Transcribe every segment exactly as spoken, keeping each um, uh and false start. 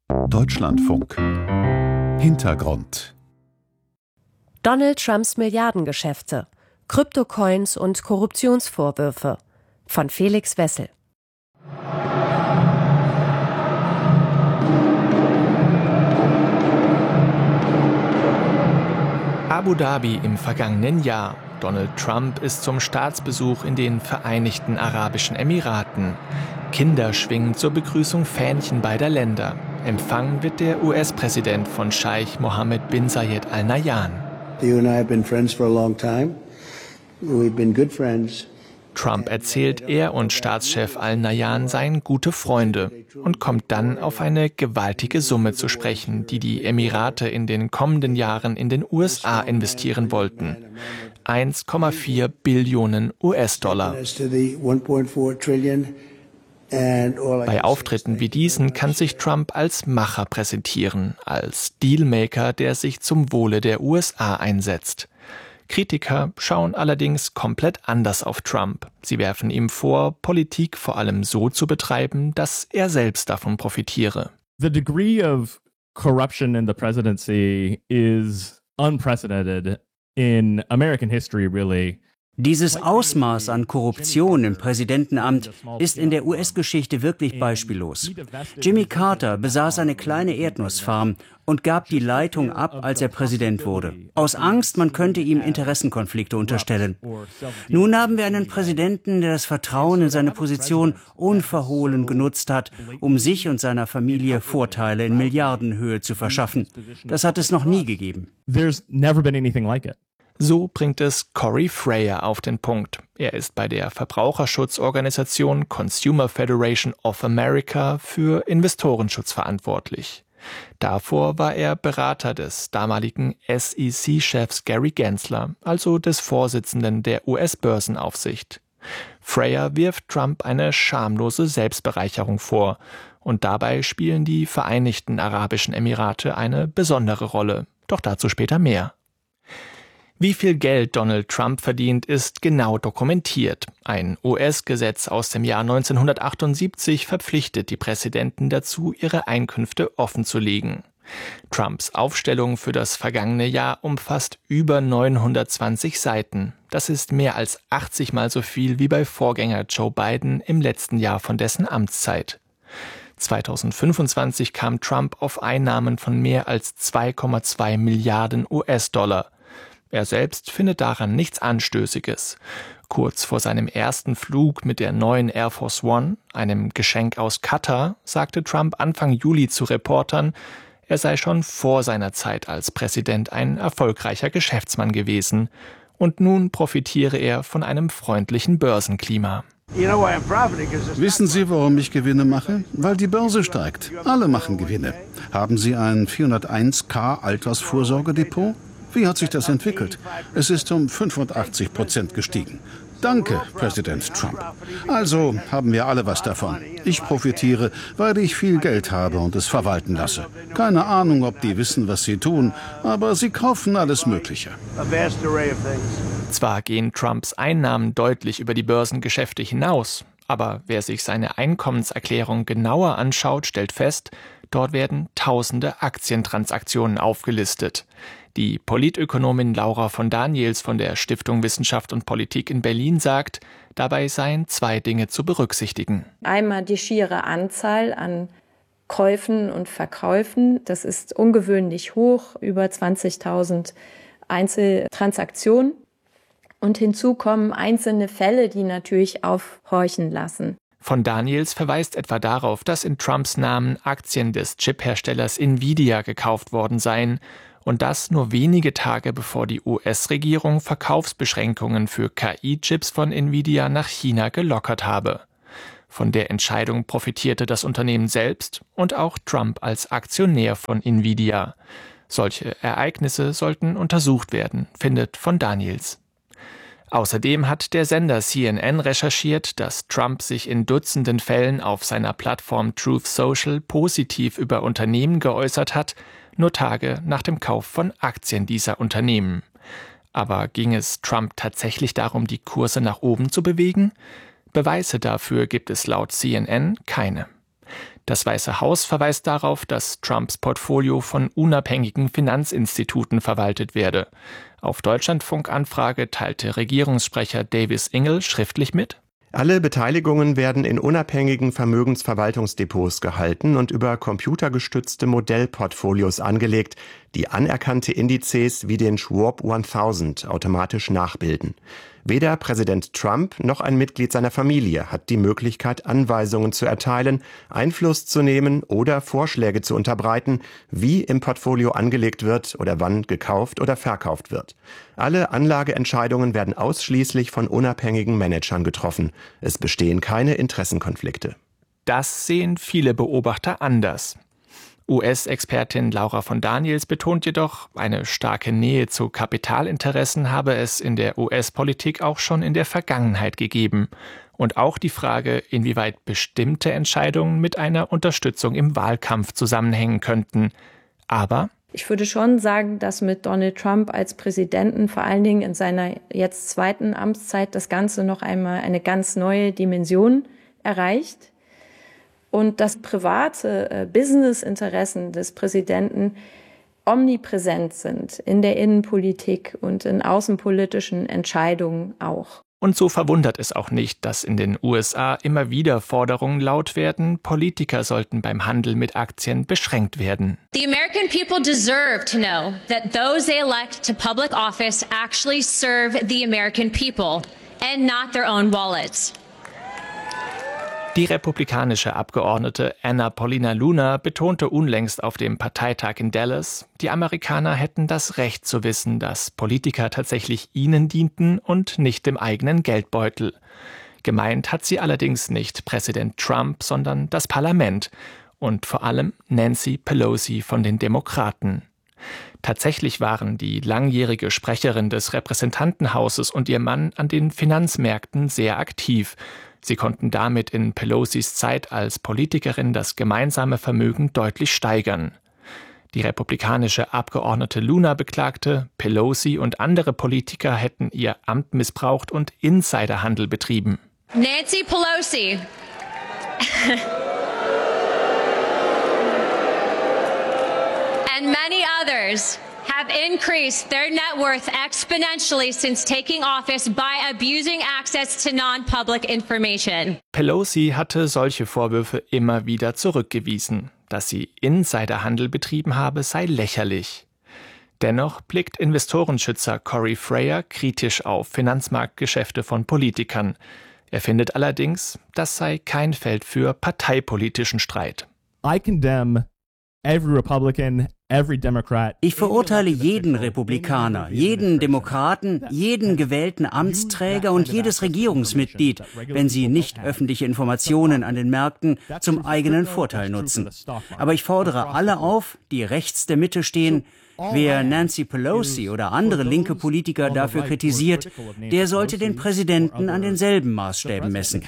Deutschlandfunk. Hintergrund. Donald Trumps Milliardengeschäfte, Kryptocoins und Korruptionsvorwürfe von Felix Wessel. Abu Dhabi im vergangenen Jahr. Donald Trump ist zum Staatsbesuch in den Vereinigten Arabischen Emiraten. Kinder schwingen zur Begrüßung Fähnchen beider Länder. Empfangen wird der U S-Präsident von Scheich Mohammed bin Zayed Al Nahyan. Trump erzählt, er und Staatschef Al Nahyan seien gute Freunde und kommt dann auf eine gewaltige Summe zu sprechen, die die Emirate in den kommenden Jahren in den U S A investieren wollten. eins Komma vier Billionen U S-Dollar. Bei Auftritten wie diesen kann sich Trump als Macher präsentieren, als Dealmaker, der sich zum Wohle der U S A einsetzt. Kritiker schauen allerdings komplett anders auf Trump. Sie werfen ihm vor, Politik vor allem so zu betreiben, dass er selbst davon profitiere. The degree of corruption in the presidency is unprecedented in American history, really. Dieses Ausmaß an Korruption im Präsidentenamt ist in der U S-Geschichte wirklich beispiellos. Jimmy Carter besaß eine kleine Erdnussfarm und gab die Leitung ab, als er Präsident wurde. Aus Angst, man könnte ihm Interessenkonflikte unterstellen. Nun haben wir einen Präsidenten, der das Vertrauen in seine Position unverhohlen genutzt hat, um sich und seiner Familie Vorteile in Milliardenhöhe zu verschaffen. Das hat es noch nie gegeben. There's never been anything like it. So bringt es Corey Freyer auf den Punkt. Er ist bei der Verbraucherschutzorganisation Consumer Federation of America für Investorenschutz verantwortlich. Davor war er Berater des damaligen S E C-Chefs Gary Gensler, also des Vorsitzenden der U S-Börsenaufsicht. Freyer wirft Trump eine schamlose Selbstbereicherung vor. Und dabei spielen die Vereinigten Arabischen Emirate eine besondere Rolle. Doch dazu später mehr. Wie viel Geld Donald Trump verdient, ist genau dokumentiert. Ein U S-Gesetz aus dem Jahr neunzehnhundertachtundsiebzig verpflichtet die Präsidenten dazu, ihre Einkünfte offenzulegen. Trumps Aufstellung für das vergangene Jahr umfasst über neunhundertzwanzig Seiten. Das ist mehr als achtzig Mal so viel wie bei Vorgänger Joe Biden im letzten Jahr von dessen Amtszeit. zweitausendfünfundzwanzig kam Trump auf Einnahmen von mehr als zwei Komma zwei Milliarden U S-Dollar. Er selbst findet daran nichts Anstößiges. Kurz vor seinem ersten Flug mit der neuen Air Force One, einem Geschenk aus Katar, sagte Trump Anfang Juli zu Reportern, er sei schon vor seiner Zeit als Präsident ein erfolgreicher Geschäftsmann gewesen. Und nun profitiere er von einem freundlichen Börsenklima. Wissen Sie, warum ich Gewinne mache? Weil die Börse steigt. Alle machen Gewinne. Haben Sie ein vierhunderteins K Altersvorsorgedepot? Wie hat sich das entwickelt? Es ist um fünfundachtzig Prozent gestiegen. Danke, Präsident Trump. Also haben wir alle was davon. Ich profitiere, weil ich viel Geld habe und es verwalten lasse. Keine Ahnung, ob die wissen, was sie tun, aber sie kaufen alles Mögliche. Zwar gehen Trumps Einnahmen deutlich über die Börsengeschäfte hinaus, aber wer sich seine Einkommenserklärung genauer anschaut, stellt fest, dort werden tausende Aktientransaktionen aufgelistet. Die Politökonomin Laura von Daniels von der Stiftung Wissenschaft und Politik in Berlin sagt, dabei seien zwei Dinge zu berücksichtigen. Einmal die schiere Anzahl an Käufen und Verkäufen. Das ist ungewöhnlich hoch, über zwanzigtausend Einzeltransaktionen. Und hinzu kommen einzelne Fälle, die natürlich aufhorchen lassen. Von Daniels verweist etwa darauf, dass in Trumps Namen Aktien des Chipherstellers Nvidia gekauft worden seien. Und das nur wenige Tage bevor die U S-Regierung Verkaufsbeschränkungen für K I-Chips von Nvidia nach China gelockert habe. Von der Entscheidung profitierte das Unternehmen selbst und auch Trump als Aktionär von Nvidia. Solche Ereignisse sollten untersucht werden, findet von Daniels. Außerdem hat der Sender C N N recherchiert, dass Trump sich in Dutzenden Fällen auf seiner Plattform Truth Social positiv über Unternehmen geäußert hat, nur Tage nach dem Kauf von Aktien dieser Unternehmen. Aber ging es Trump tatsächlich darum, die Kurse nach oben zu bewegen? Beweise dafür gibt es laut C N N keine. Das Weiße Haus verweist darauf, dass Trumps Portfolio von unabhängigen Finanzinstituten verwaltet werde. Auf Deutschlandfunk-Anfrage teilte Regierungssprecher Davis Ingel schriftlich mit: Alle Beteiligungen werden in unabhängigen Vermögensverwaltungsdepots gehalten und über computergestützte Modellportfolios angelegt, die anerkannte Indizes wie den Schwab tausend automatisch nachbilden. Weder Präsident Trump noch ein Mitglied seiner Familie hat die Möglichkeit, Anweisungen zu erteilen, Einfluss zu nehmen oder Vorschläge zu unterbreiten, wie im Portfolio angelegt wird oder wann gekauft oder verkauft wird. Alle Anlageentscheidungen werden ausschließlich von unabhängigen Managern getroffen. Es bestehen keine Interessenkonflikte. Das sehen viele Beobachter anders. U S-Expertin Laura von Daniels betont jedoch, eine starke Nähe zu Kapitalinteressen habe es in der U S-Politik auch schon in der Vergangenheit gegeben. Und auch die Frage, inwieweit bestimmte Entscheidungen mit einer Unterstützung im Wahlkampf zusammenhängen könnten. Aber ich würde schon sagen, dass mit Donald Trump als Präsidenten vor allen Dingen in seiner jetzt zweiten Amtszeit das Ganze noch einmal eine ganz neue Dimension erreicht. Und dass private äh, Business-Interessen des Präsidenten omnipräsent sind in der Innenpolitik und in außenpolitischen Entscheidungen auch. Und so verwundert es auch nicht, dass in den U S A immer wieder Forderungen laut werden, Politiker sollten beim Handel mit Aktien beschränkt werden. The American people deserve to know that those they elect to public office actually serve the American people and not their own wallets. Die republikanische Abgeordnete Anna Paulina Luna betonte unlängst auf dem Parteitag in Dallas, die Amerikaner hätten das Recht zu wissen, dass Politiker tatsächlich ihnen dienten und nicht dem eigenen Geldbeutel. Gemeint hat sie allerdings nicht Präsident Trump, sondern das Parlament und vor allem Nancy Pelosi von den Demokraten. Tatsächlich waren die langjährige Sprecherin des Repräsentantenhauses und ihr Mann an den Finanzmärkten sehr aktiv. Sie konnten damit in Pelosis Zeit als Politikerin das gemeinsame Vermögen deutlich steigern. Die republikanische Abgeordnete Luna beklagte, Pelosi und andere Politiker hätten ihr Amt missbraucht und Insiderhandel betrieben. Nancy Pelosi and many others have increased their net worth exponentially since taking office by abusing access to non-public information. Pelosi hatte solche Vorwürfe immer wieder zurückgewiesen. Dass sie Insiderhandel betrieben habe, sei lächerlich. Dennoch blickt Investorenschützer Corey Frayer kritisch auf Finanzmarktgeschäfte von Politikern. Er findet allerdings, das sei kein Feld für parteipolitischen Streit. I condemn every Republican, every Democrat. Ich verurteile jeden Republikaner, jeden Demokraten, jeden gewählten Amtsträger und jedes Regierungsmitglied, wenn sie nicht öffentliche Informationen an den Märkten zum eigenen Vorteil nutzen. Aber ich fordere alle auf, die rechts der Mitte stehen. Wer Nancy Pelosi oder andere linke Politiker dafür kritisiert, der sollte den Präsidenten an denselben Maßstäben messen.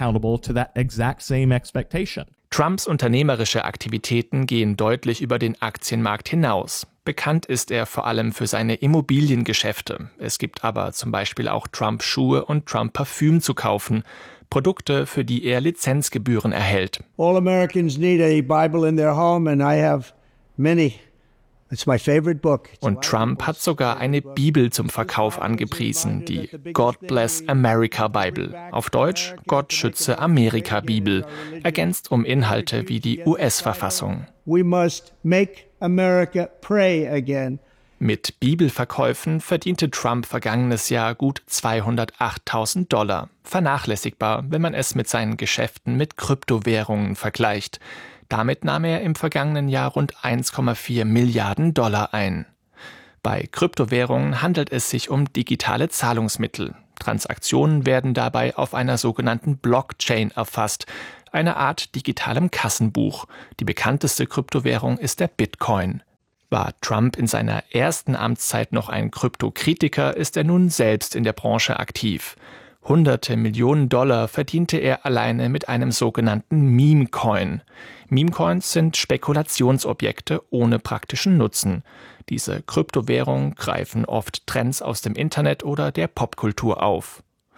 Trumps unternehmerische Aktivitäten gehen deutlich über den Aktienmarkt hinaus. Bekannt ist er vor allem für seine Immobiliengeschäfte. Es gibt aber zum Beispiel auch Trump-Schuhe und Trump-Parfüm zu kaufen. Produkte, für die er Lizenzgebühren erhält. All Americans need a Bible in their home and I have many. It's my favorite book. Und Trump hat sogar eine Bibel zum Verkauf angepriesen, die God Bless America Bible, auf Deutsch Gott schütze Amerika Bibel, ergänzt um Inhalte wie die U S-Verfassung. We must make America pray again. Mit Bibelverkäufen verdiente Trump vergangenes Jahr gut zweihundertachttausend Dollar. Vernachlässigbar, wenn man es mit seinen Geschäften mit Kryptowährungen vergleicht. Damit nahm er im vergangenen Jahr rund eins Komma vier Milliarden Dollar ein. Bei Kryptowährungen handelt es sich um digitale Zahlungsmittel. Transaktionen werden dabei auf einer sogenannten Blockchain erfasst, eine Art digitalem Kassenbuch. Die bekannteste Kryptowährung ist der Bitcoin. War Trump in seiner ersten Amtszeit noch ein Kryptokritiker, ist er nun selbst in der Branche aktiv. Hunderte Millionen Dollar verdiente er alleine mit einem sogenannten Meme-Coin. Meme-Coins sind Spekulationsobjekte ohne praktischen Nutzen. Diese Kryptowährungen greifen oft Trends aus dem Internet oder der Popkultur auf.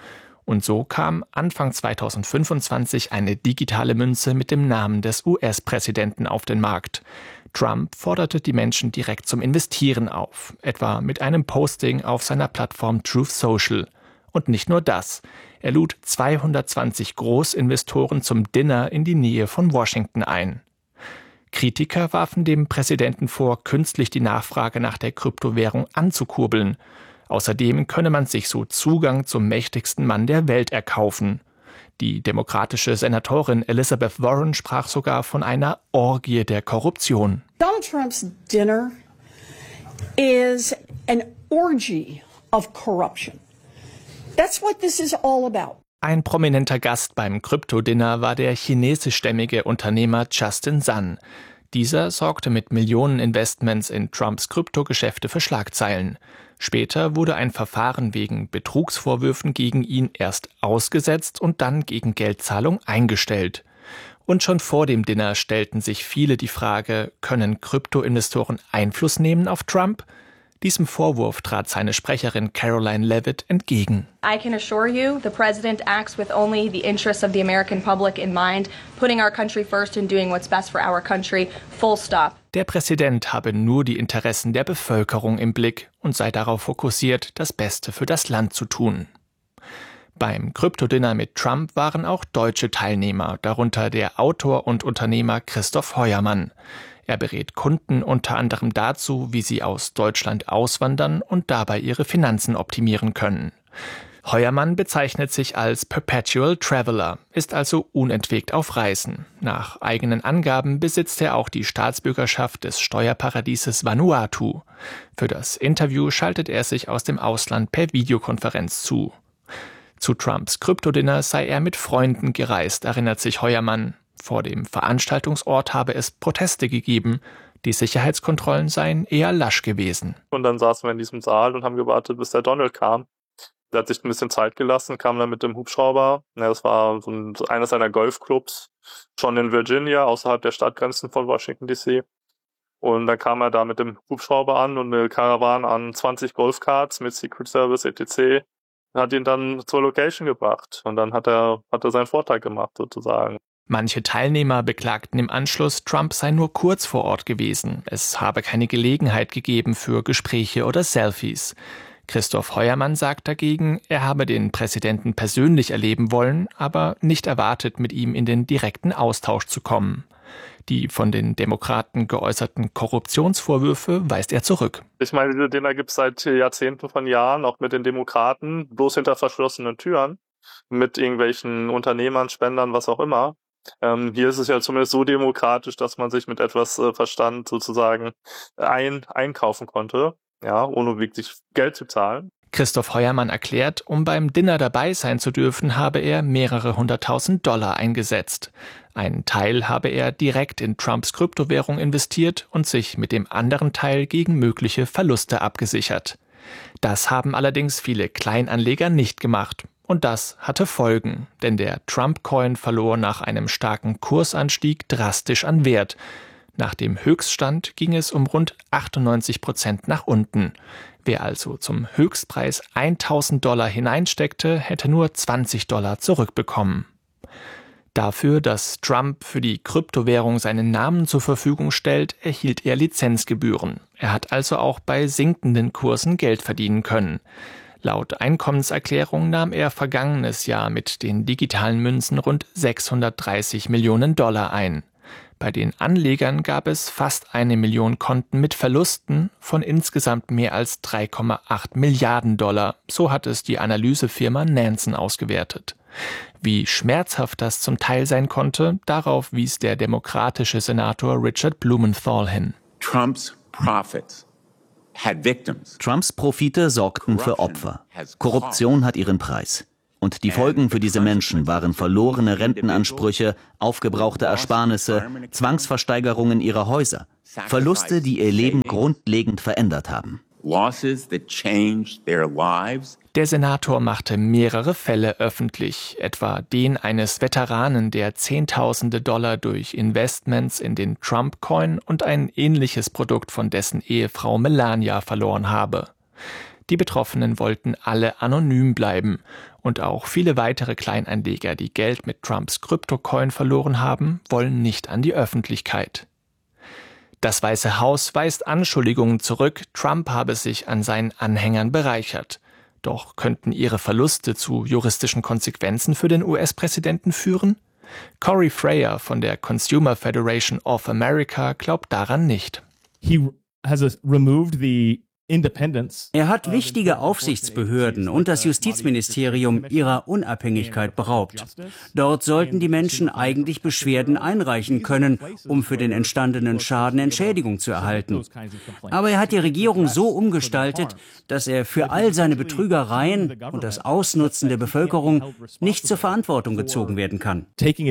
Und so kam Anfang zweitausendfünfundzwanzig eine digitale Münze mit dem Namen des U S-Präsidenten auf den Markt. Trump forderte die Menschen direkt zum Investieren auf, etwa mit einem Posting auf seiner Plattform Truth Social. Und nicht nur das. Er lud zweihundertzwanzig Großinvestoren zum Dinner in die Nähe von Washington ein. Kritiker warfen dem Präsidenten vor, künstlich die Nachfrage nach der Kryptowährung anzukurbeln. Außerdem könne man sich so Zugang zum mächtigsten Mann der Welt erkaufen. Die demokratische Senatorin Elizabeth Warren sprach sogar von einer Orgie der Korruption. Donald Trump's dinner is an orgy of corruption. That's what this is all about. Ein prominenter Gast beim Krypto-Dinner war der chinesischstämmige Unternehmer Justin Sun. Dieser sorgte mit Millionen Investments in Trumps Kryptogeschäfte für Schlagzeilen. Später wurde ein Verfahren wegen Betrugsvorwürfen gegen ihn erst ausgesetzt und dann gegen Geldzahlung eingestellt. Und schon vor dem Dinner stellten sich viele die Frage, können Kryptoinvestoren Einfluss nehmen auf Trump? Diesem Vorwurf trat seine Sprecherin Caroline Leavitt entgegen. I can assure you, the president acts with only the interests of the American public in mind, putting our country first and doing what's best for our country, full stop. Der Präsident habe nur die Interessen der Bevölkerung im Blick und sei darauf fokussiert, das Beste für das Land zu tun. Beim Kryptodinner mit Trump waren auch deutsche Teilnehmer, darunter der Autor und Unternehmer Christoph Heuermann. Er berät Kunden unter anderem dazu, wie sie aus Deutschland auswandern und dabei ihre Finanzen optimieren können. Heuermann bezeichnet sich als Perpetual Traveler, ist also unentwegt auf Reisen. Nach eigenen Angaben besitzt er auch die Staatsbürgerschaft des Steuerparadieses Vanuatu. Für das Interview schaltet er sich aus dem Ausland per Videokonferenz zu. Zu Trumps Kryptodinner sei er mit Freunden gereist, erinnert sich Heuermann. Vor dem Veranstaltungsort habe es Proteste gegeben. Die Sicherheitskontrollen seien eher lasch gewesen. Und dann saßen wir in diesem Saal und haben gewartet, bis der Donald kam. Der hat sich ein bisschen Zeit gelassen, kam dann mit dem Hubschrauber. Ja, das war so ein, eines seiner Golfclubs, schon in Virginia, außerhalb der Stadtgrenzen von Washington D C. Und dann kam er da mit dem Hubschrauber an und eine Karawane an zwanzig Golfkarts mit Secret Service et cetera hat ihn dann zur Location gebracht. Und dann hat er, hat er seinen Vortrag gemacht, sozusagen. Manche Teilnehmer beklagten im Anschluss, Trump sei nur kurz vor Ort gewesen. Es habe keine Gelegenheit gegeben für Gespräche oder Selfies. Christoph Heuermann sagt dagegen, er habe den Präsidenten persönlich erleben wollen, aber nicht erwartet, mit ihm in den direkten Austausch zu kommen. Die von den Demokraten geäußerten Korruptionsvorwürfe weist er zurück. Ich meine, diese Dinner gibt es seit Jahrzehnten von Jahren, auch mit den Demokraten, bloß hinter verschlossenen Türen, mit irgendwelchen Unternehmern, Spendern, was auch immer. Ähm, hier ist es ja zumindest so demokratisch, dass man sich mit etwas äh, Verstand sozusagen ein, einkaufen konnte, ja, ohne wirklich Geld zu zahlen. Christoph Heuermann erklärt, um beim Dinner dabei sein zu dürfen, habe er mehrere hunderttausend Dollar eingesetzt. Einen Teil habe er direkt in Trumps Kryptowährung investiert und sich mit dem anderen Teil gegen mögliche Verluste abgesichert. Das haben allerdings viele Kleinanleger nicht gemacht. Und das hatte Folgen, denn der Trump-Coin verlor nach einem starken Kursanstieg drastisch an Wert. Nach dem Höchststand ging es um rund achtundneunzig Prozent nach unten. Wer also zum Höchstpreis tausend Dollar hineinsteckte, hätte nur zwanzig Dollar zurückbekommen. Dafür, dass Trump für die Kryptowährung seinen Namen zur Verfügung stellt, erhielt er Lizenzgebühren. Er hat also auch bei sinkenden Kursen Geld verdienen können. Laut Einkommenserklärung nahm er vergangenes Jahr mit den digitalen Münzen rund sechshundertdreißig Millionen Dollar ein. Bei den Anlegern gab es fast eine Million Konten mit Verlusten von insgesamt mehr als drei Komma acht Milliarden Dollar. So hat es die Analysefirma Nansen ausgewertet. Wie schmerzhaft das zum Teil sein konnte, darauf wies der demokratische Senator Richard Blumenthal hin. Trumps profits Trumps Profite sorgten für Opfer. Korruption hat ihren Preis. Und die Folgen für diese Menschen waren verlorene Rentenansprüche, aufgebrauchte Ersparnisse, Zwangsversteigerungen ihrer Häuser, Verluste, die ihr Leben grundlegend verändert haben. Der Senator machte mehrere Fälle öffentlich, etwa den eines Veteranen, der Zehntausende Dollar durch Investments in den Trump-Coin und ein ähnliches Produkt von dessen Ehefrau Melania verloren habe. Die Betroffenen wollten alle anonym bleiben. Und auch viele weitere Kleinanleger, die Geld mit Trumps Kryptocoin verloren haben, wollen nicht an die Öffentlichkeit. Das Weiße Haus weist Anschuldigungen zurück, Trump habe sich an seinen Anhängern bereichert. Doch könnten ihre Verluste zu juristischen Konsequenzen für den U S-Präsidenten führen? Corey Frayer von der Consumer Federation of America glaubt daran nicht. He has removed the Er hat wichtige Aufsichtsbehörden und das Justizministerium ihrer Unabhängigkeit beraubt. Dort sollten die Menschen eigentlich Beschwerden einreichen können, um für den entstandenen Schaden Entschädigung zu erhalten. Aber er hat die Regierung so umgestaltet, dass er für all seine Betrügereien und das Ausnutzen der Bevölkerung nicht zur Verantwortung gezogen werden kann.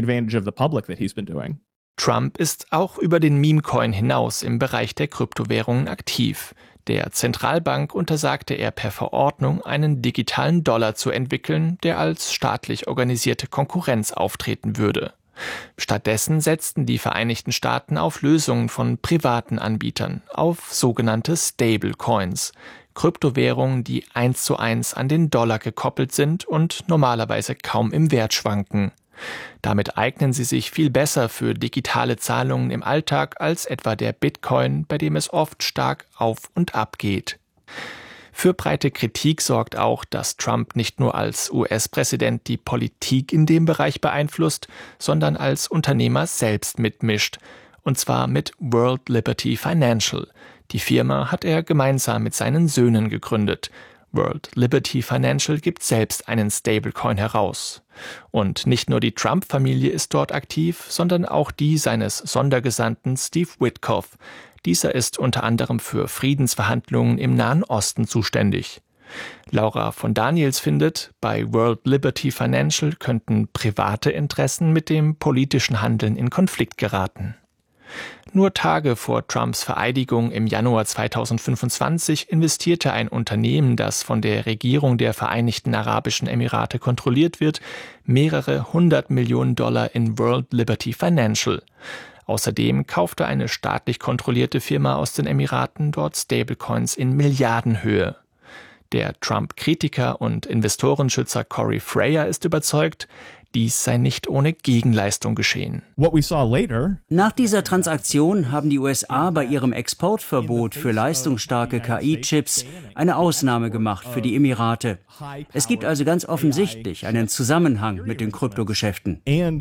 Trump ist auch über den Meme-Coin hinaus im Bereich der Kryptowährungen aktiv. Der Zentralbank untersagte er per Verordnung, einen digitalen Dollar zu entwickeln, der als staatlich organisierte Konkurrenz auftreten würde. Stattdessen setzten die Vereinigten Staaten auf Lösungen von privaten Anbietern, auf sogenannte Stablecoins, Kryptowährungen, die eins zu eins an den Dollar gekoppelt sind und normalerweise kaum im Wert schwanken. Damit eignen sie sich viel besser für digitale Zahlungen im Alltag als etwa der Bitcoin, bei dem es oft stark auf und ab geht. Für breite Kritik sorgt auch, dass Trump nicht nur als U S-Präsident die Politik in dem Bereich beeinflusst, sondern als Unternehmer selbst mitmischt. Und zwar mit World Liberty Financial. Die Firma hat er gemeinsam mit seinen Söhnen gegründet. World Liberty Financial gibt selbst einen Stablecoin heraus. Und nicht nur die Trump-Familie ist dort aktiv, sondern auch die seines Sondergesandten Steve Witkoff. Dieser ist unter anderem für Friedensverhandlungen im Nahen Osten zuständig. Laura von Daniels findet, bei World Liberty Financial könnten private Interessen mit dem politischen Handeln in Konflikt geraten. Nur Tage vor Trumps Vereidigung im Januar zweitausendfünfundzwanzig investierte ein Unternehmen, das von der Regierung der Vereinigten Arabischen Emirate kontrolliert wird, mehrere hundert Millionen Dollar in World Liberty Financial. Außerdem kaufte eine staatlich kontrollierte Firma aus den Emiraten dort Stablecoins in Milliardenhöhe. Der Trump-Kritiker und Investorenschützer Corey Frayer ist überzeugt, dies sei nicht ohne Gegenleistung geschehen. Nach dieser Transaktion haben die U S A bei ihrem Exportverbot für leistungsstarke K I-Chips eine Ausnahme gemacht für die Emirate. Es gibt also ganz offensichtlich einen Zusammenhang mit den Kryptogeschäften.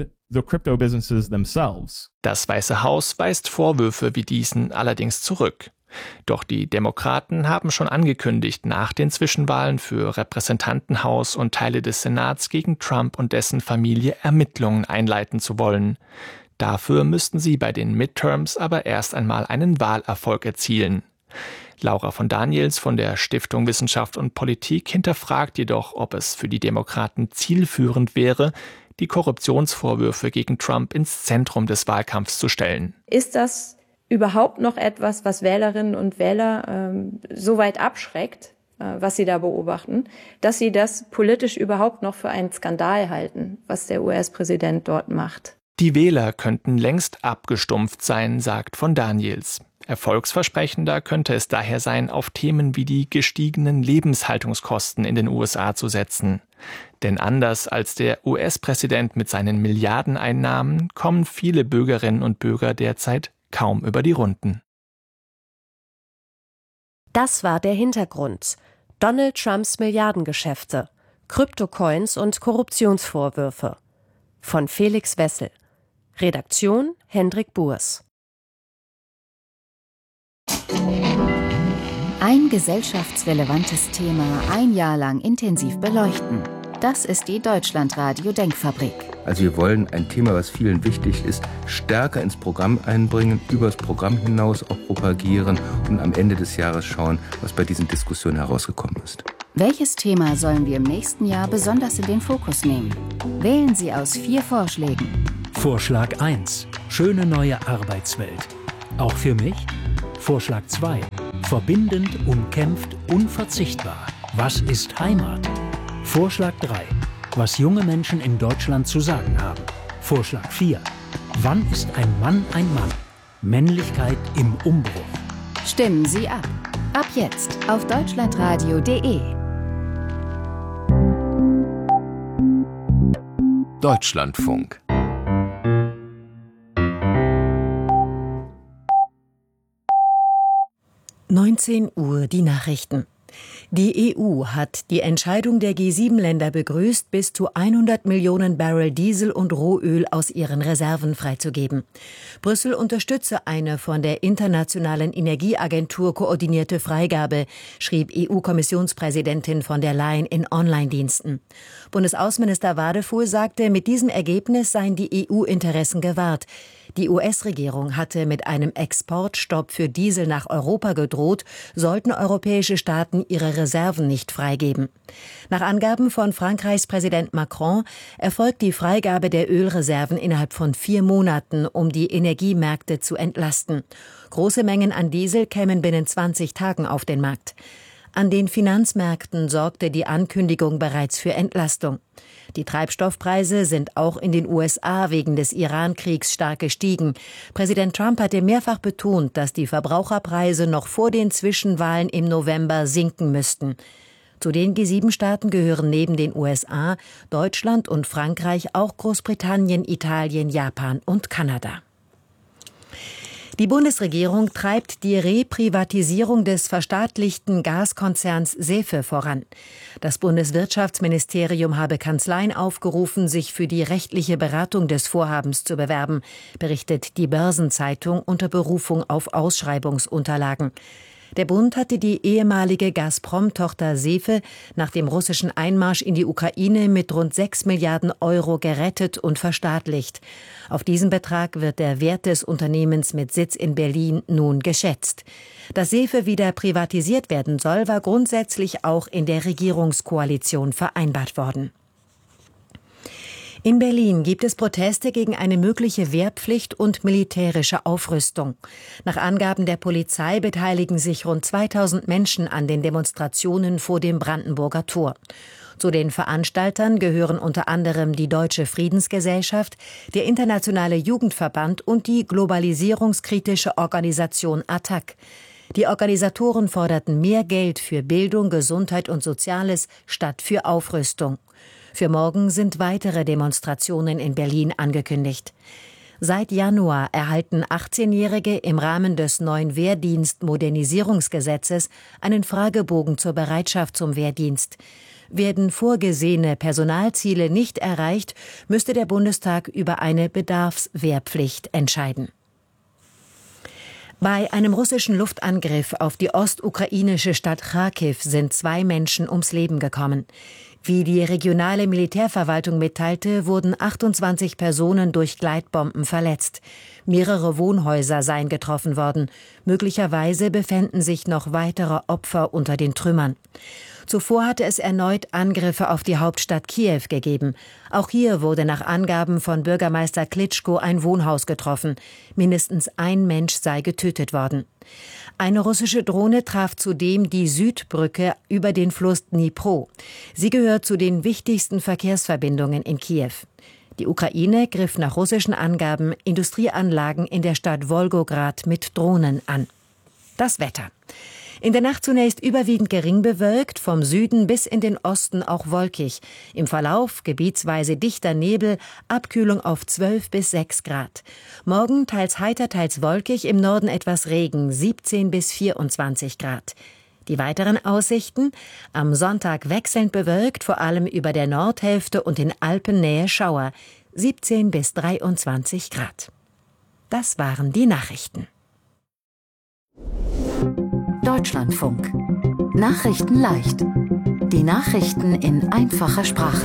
Das Weiße Haus weist Vorwürfe wie diesen allerdings zurück. Doch die Demokraten haben schon angekündigt, nach den Zwischenwahlen für Repräsentantenhaus und Teile des Senats gegen Trump und dessen Familie Ermittlungen einleiten zu wollen. Dafür müssten sie bei den Midterms aber erst einmal einen Wahlerfolg erzielen. Laura von Daniels von der Stiftung Wissenschaft und Politik hinterfragt jedoch, ob es für die Demokraten zielführend wäre, die Korruptionsvorwürfe gegen Trump ins Zentrum des Wahlkampfs zu stellen. Ist das überhaupt noch etwas, was Wählerinnen und Wähler ähm, so weit abschreckt, äh, was sie da beobachten, dass sie das politisch überhaupt noch für einen Skandal halten, was der U S-Präsident dort macht? Die Wähler könnten längst abgestumpft sein, sagt von Daniels. Erfolgsversprechender könnte es daher sein, auf Themen wie die gestiegenen Lebenshaltungskosten in den U S A zu setzen. Denn anders als der U S-Präsident mit seinen Milliardeneinnahmen kommen viele Bürgerinnen und Bürger derzeit kaum über die Runden. Das war der Hintergrund. Donald Trumps Milliardengeschäfte, Kryptocoins und Korruptionsvorwürfe. Von Felix Wessel. Redaktion Hendrik Burs. Ein gesellschaftsrelevantes Thema ein Jahr lang intensiv beleuchten. Das ist die Deutschlandradio-Denkfabrik. Also wir wollen ein Thema, was vielen wichtig ist, stärker ins Programm einbringen, über das Programm hinaus auch propagieren und am Ende des Jahres schauen, was bei diesen Diskussionen herausgekommen ist. Welches Thema sollen wir im nächsten Jahr besonders in den Fokus nehmen? Wählen Sie aus vier Vorschlägen. Vorschlag eins. Schöne neue Arbeitswelt. Auch für mich? Vorschlag zwei. Verbindend, umkämpft, unverzichtbar. Was ist Heimat? Vorschlag drei. Was junge Menschen in Deutschland zu sagen haben. Vorschlag vier. Wann ist ein Mann ein Mann? Männlichkeit im Umbruch. Stimmen Sie ab. Ab jetzt auf deutschlandradio punkt de. Deutschlandfunk. neunzehn Uhr die Nachrichten. Die E U hat die Entscheidung der G sieben Länder begrüßt, bis zu hundert Millionen Barrel Diesel und Rohöl aus ihren Reserven freizugeben. Brüssel unterstütze eine von der Internationalen Energieagentur koordinierte Freigabe, schrieb E U-Kommissionspräsidentin von der Leyen in Online-Diensten. Bundesaußenminister Wadefuhl sagte, mit diesem Ergebnis seien die E U-Interessen gewahrt. Die U S-Regierung hatte mit einem Exportstopp für Diesel nach Europa gedroht, sollten europäische Staaten ihre Reserven nicht freigeben. Nach Angaben von Frankreichs Präsident Macron erfolgt die Freigabe der Ölreserven innerhalb von vier Monaten, um die Energiemärkte zu entlasten. Große Mengen an Diesel kämen binnen zwanzig Tagen auf den Markt. An den Finanzmärkten sorgte die Ankündigung bereits für Entlastung. Die Treibstoffpreise sind auch in den U S A wegen des Iran-Kriegs stark gestiegen. Präsident Trump hatte mehrfach betont, dass die Verbraucherpreise noch vor den Zwischenwahlen im November sinken müssten. Zu den G sieben Staaten gehören neben den U S A, Deutschland und Frankreich auch Großbritannien, Italien, Japan und Kanada. Die Bundesregierung treibt die Reprivatisierung des verstaatlichten Gaskonzerns SEFE voran. Das Bundeswirtschaftsministerium habe Kanzleien aufgerufen, sich für die rechtliche Beratung des Vorhabens zu bewerben, berichtet die Börsenzeitung unter Berufung auf Ausschreibungsunterlagen. Der Bund hatte die ehemalige Gazprom-Tochter SEFE nach dem russischen Einmarsch in die Ukraine mit rund sechs Milliarden Euro gerettet und verstaatlicht. Auf diesen Betrag wird der Wert des Unternehmens mit Sitz in Berlin nun geschätzt. Dass SEFE wieder privatisiert werden soll, war grundsätzlich auch in der Regierungskoalition vereinbart worden. In Berlin gibt es Proteste gegen eine mögliche Wehrpflicht und militärische Aufrüstung. Nach Angaben der Polizei beteiligen sich rund zweitausend Menschen an den Demonstrationen vor dem Brandenburger Tor. Zu den Veranstaltern gehören unter anderem die Deutsche Friedensgesellschaft, der Internationale Jugendverband und die globalisierungskritische Organisation A T T A C. Die Organisatoren forderten mehr Geld für Bildung, Gesundheit und Soziales statt für Aufrüstung. Für morgen sind weitere Demonstrationen in Berlin angekündigt. Seit Januar erhalten achtzehnjährige im Rahmen des neuen Wehrdienst-Modernisierungsgesetzes einen Fragebogen zur Bereitschaft zum Wehrdienst. Werden vorgesehene Personalziele nicht erreicht, müsste der Bundestag über eine Bedarfswehrpflicht entscheiden. Bei einem russischen Luftangriff auf die ostukrainische Stadt Charkiw sind zwei Menschen ums Leben gekommen. Wie die regionale Militärverwaltung mitteilte, wurden achtundzwanzig Personen durch Gleitbomben verletzt. Mehrere Wohnhäuser seien getroffen worden. Möglicherweise befänden sich noch weitere Opfer unter den Trümmern. Zuvor hatte es erneut Angriffe auf die Hauptstadt Kiew gegeben. Auch hier wurde nach Angaben von Bürgermeister Klitschko ein Wohnhaus getroffen. Mindestens ein Mensch sei getötet worden. Eine russische Drohne traf zudem die Südbrücke über den Fluss Dnipro. Sie gehört zu den wichtigsten Verkehrsverbindungen in Kiew. Die Ukraine griff nach russischen Angaben Industrieanlagen in der Stadt Wolgograd mit Drohnen an. Das Wetter. In der Nacht zunächst überwiegend gering bewölkt, vom Süden bis in den Osten auch wolkig. Im Verlauf gebietsweise dichter Nebel, Abkühlung auf zwölf bis sechs Grad. Morgen teils heiter, teils wolkig, im Norden etwas Regen, siebzehn bis vierundzwanzig Grad. Die weiteren Aussichten: am Sonntag wechselnd bewölkt, vor allem über der Nordhälfte und in Alpennähe Schauer, siebzehn bis dreiundzwanzig Grad. Das waren die Nachrichten. Deutschlandfunk. Nachrichten leicht. Die Nachrichten in einfacher Sprache.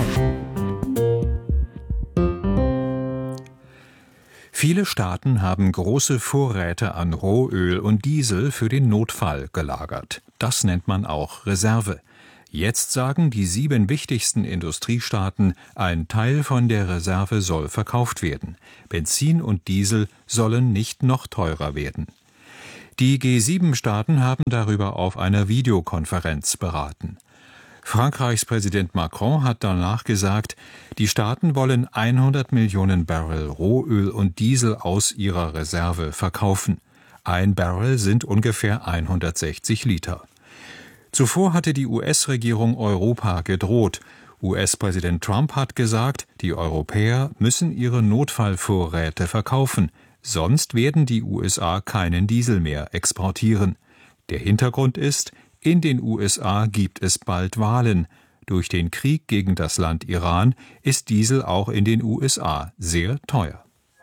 Viele Staaten haben große Vorräte an Rohöl und Diesel für den Notfall gelagert. Das nennt man auch Reserve. Jetzt sagen die sieben wichtigsten Industriestaaten, ein Teil von der Reserve soll verkauft werden. Benzin und Diesel sollen nicht noch teurer werden. Die G sieben Staaten haben darüber auf einer Videokonferenz beraten. Frankreichs Präsident Macron hat danach gesagt, die Staaten wollen hundert Millionen Barrel Rohöl und Diesel aus ihrer Reserve verkaufen. Ein Barrel sind ungefähr hundertsechzig Liter. Zuvor hatte die U S-Regierung Europa gedroht. U S-Präsident Trump hat gesagt, die Europäer müssen ihre Notfallvorräte verkaufen, sonst werden die U S A keinen Diesel mehr exportieren. Der Hintergrund ist, in den U S A gibt es bald Wahlen. Durch den Krieg gegen das Land Iran ist Diesel auch in den U S A sehr teuer.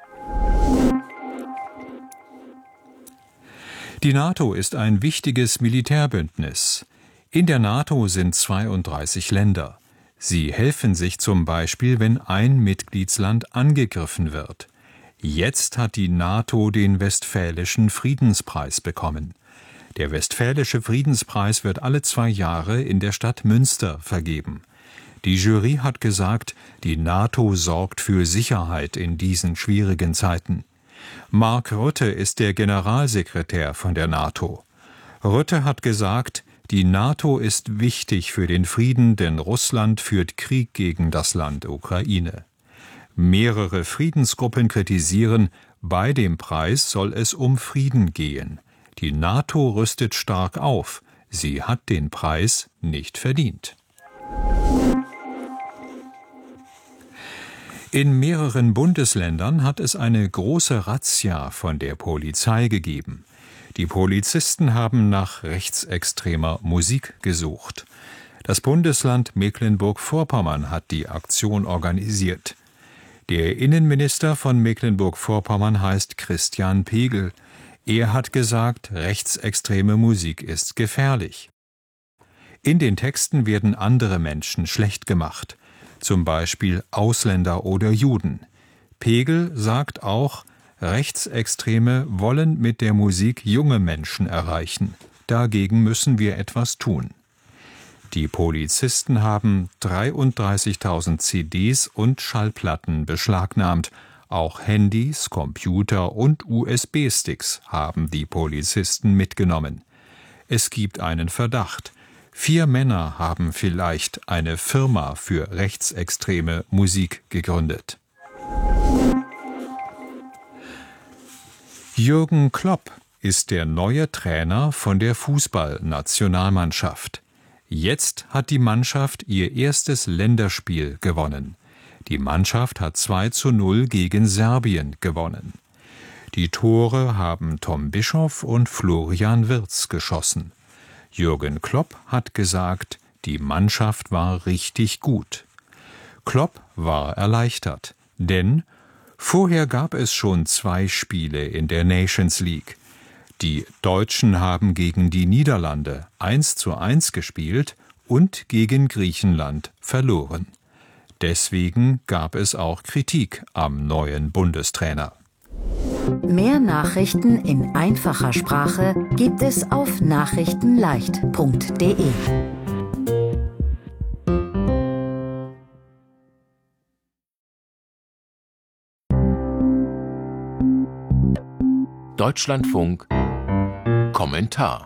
Die NATO ist ein wichtiges Militärbündnis. In der NATO sind zweiunddreißig Länder. Sie helfen sich zum Beispiel, wenn ein Mitgliedsland angegriffen wird. Jetzt hat die NATO den Westfälischen Friedenspreis bekommen. Der Westfälische Friedenspreis wird alle zwei Jahre in der Stadt Münster vergeben. Die Jury hat gesagt, die NATO sorgt für Sicherheit in diesen schwierigen Zeiten. Mark Rutte ist der Generalsekretär von der NATO. Rutte hat gesagt, die NATO ist wichtig für den Frieden, denn Russland führt Krieg gegen das Land Ukraine. Mehrere Friedensgruppen kritisieren, bei dem Preis soll es um Frieden gehen. Die NATO rüstet stark auf. Sie hat den Preis nicht verdient. In mehreren Bundesländern hat es eine große Razzia von der Polizei gegeben. Die Polizisten haben nach rechtsextremer Musik gesucht. Das Bundesland Mecklenburg-Vorpommern hat die Aktion organisiert. Der Innenminister von Mecklenburg-Vorpommern heißt Christian Pegel. Er hat gesagt, rechtsextreme Musik ist gefährlich. In den Texten werden andere Menschen schlecht gemacht, zum Beispiel Ausländer oder Juden. Pegel sagt auch, Rechtsextreme wollen mit der Musik junge Menschen erreichen. Dagegen müssen wir etwas tun. Die Polizisten haben dreiunddreißigtausend C Ds und Schallplatten beschlagnahmt. Auch Handys, Computer und U S B-Sticks haben die Polizisten mitgenommen. Es gibt einen Verdacht. Vier Männer haben vielleicht eine Firma für rechtsextreme Musik gegründet. Jürgen Klopp ist der neue Trainer von der Fußballnationalmannschaft. Jetzt hat die Mannschaft ihr erstes Länderspiel gewonnen. Die Mannschaft hat zwei zu null gegen Serbien gewonnen. Die Tore haben Tom Bischoff und Florian Wirtz geschossen. Jürgen Klopp hat gesagt, die Mannschaft war richtig gut. Klopp war erleichtert, denn vorher gab es schon zwei Spiele in der Nations League. Die Deutschen haben gegen die Niederlande eins zu eins gespielt und gegen Griechenland verloren. Deswegen gab es auch Kritik am neuen Bundestrainer. Mehr Nachrichten in einfacher Sprache gibt es auf nachrichtenleicht punkt de. Deutschlandfunk Kommentar.